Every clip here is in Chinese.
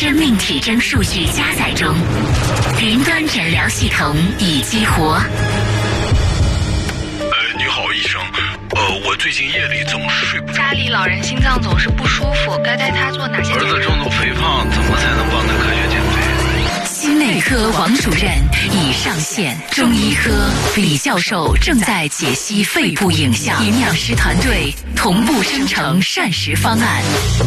生命体征数据加载中，云端诊疗系统已激活。 你好，医生。我最近夜里总是睡不着。 家里老人心脏总是不舒服，该带他做哪些？ 儿子重度肥胖，怎么才能帮他科学减肥？ 心内科王主任已上线，中医科李教授正在解析肺部影像，营养师团队同步生成膳食方案。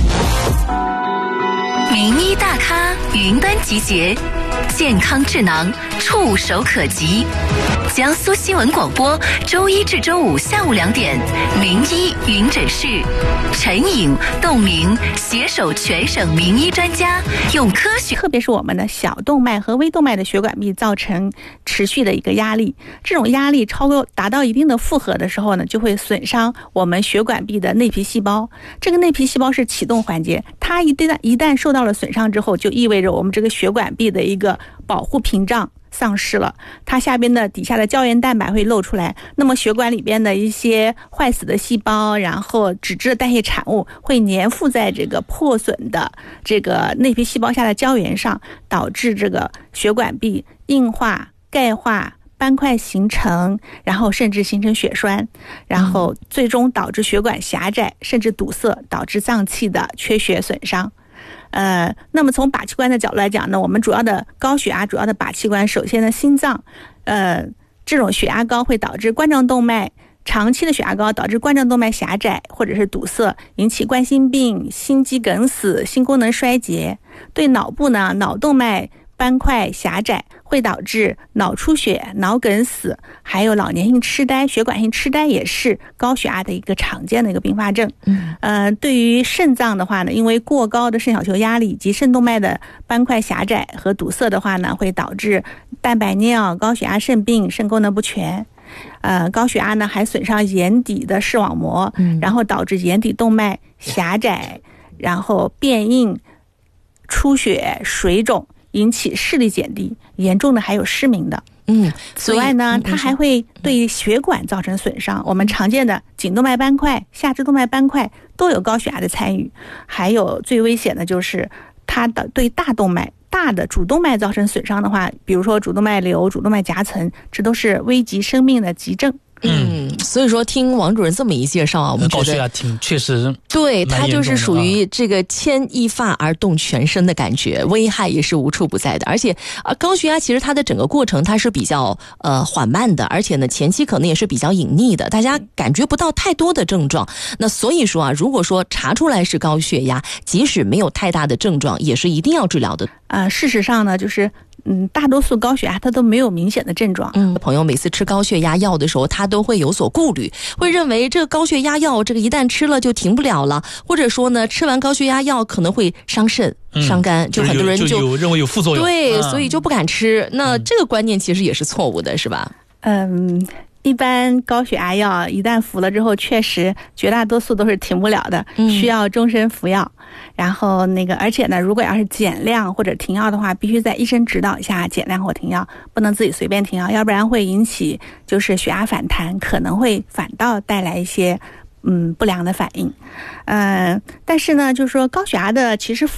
名医大咖云端集结，健康智囊触手可及。江苏新闻广播周一至周五下午2点，名医云诊室，陈颖、窦明携手全省名医专家，用科学， 特别是我们的小动脉和微动脉的血管壁造成持续的一个压力，这种压力达到一定的负荷的时候呢，就会损伤我们血管壁的内皮细胞。这个内皮细胞是启动环节，它一旦受到了损伤之后，就意味着我们这个血管壁的一个保护屏障丧失了，它底下的胶原蛋白会露出来，那么血管里边的一些坏死的细胞，然后脂质的代谢产物会粘附在这个破损的这个内皮细胞下的胶原上，导致这个血管壁硬化、钙化、斑块形成，然后甚至形成血栓，然后最终导致血管狭窄甚至堵塞，导致脏器的缺血损伤。那么从靶器官的角度来讲呢，我们主要的高血压主要的靶器官，首先呢心脏，这种血压高会导致冠状动脉，长期的血压高导致冠状动脉狭窄或者是堵塞，引起冠心病、心肌梗死、心功能衰竭。对脑部呢，脑动脉斑块狭窄会导致脑出血、脑梗死，还有老年性痴呆、血管性痴呆也是高血压的一个常见的一个并发症。对于肾脏的话呢，因为过高的肾小球压力以及肾动脉的斑块狭窄和堵塞的话呢，会导致蛋白尿、高血压肾病、肾功能不全。高血压呢还损伤眼底的视网膜，然后导致眼底动脉狭窄，然后变硬、出血、水肿，引起视力减低，严重的还有失明的。此外呢，它还会对血管造成损伤。我们常见的颈动脉斑块、下肢动脉斑块都有高血压的参与。还有最危险的就是它的对大的主动脉造成损伤的话，比如说主动脉瘤、主动脉夹层，这都是危及生命的急症。 所以说听王主任这么一介绍啊，我们觉得高血压确实对，它就是属于这个牵一发而动全身的感觉，危害也是无处不在的。而且高血压其实它的整个过程它是比较缓慢的，而且呢前期可能也是比较隐匿的，大家感觉不到太多的症状。那所以说啊，如果说查出来是高血压，即使没有太大的症状，也是一定要治疗的。 事实上呢，就是大多数高血压它都没有明显的症状。 朋友每次吃高血压药的时候，他都会有所顾虑，会认为这个高血压药这个一旦吃了就停不了了，或者说呢吃完高血压药可能会伤肾、伤肝，就很多人就认为有副作用， 对，所以就不敢吃。那这个观念其实也是错误的，是吧？ 一般高血压药一旦服了之后，确实绝大多数都是停不了的，需要终身服药。然后而且呢，如果要是减量或者停药的话，必须在医生指导下减量或停药，不能自己随便停药，要不然会引起就是血压反弹，可能会反倒带来一些不良的反应。但是呢，就是说高血压的其实